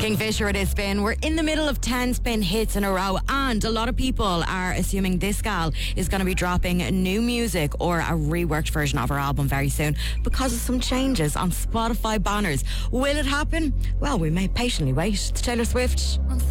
Kingfisher it is spin. We're in the middle of 10 spin hits in a row, and a lot of people are assuming this gal is going to be dropping new music or a reworked version of her album very soon because of some changes on Spotify banners. Will it happen? Well, we may patiently wait. It's Taylor Swift.